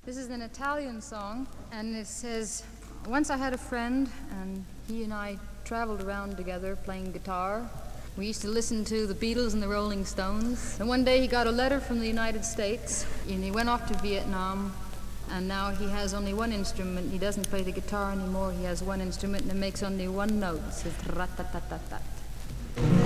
This is an Italian song, and it says, once I had a friend, and he and I traveled around together playing guitar. We used to listen to the Beatles and the Rolling Stones. And one day he got a letter from the United States, and he went off to Vietnam, and now he has only one instrument. He doesn't play the guitar anymore. He has one instrument, and it makes only one note. It says rat-tat-tat-tat-tat.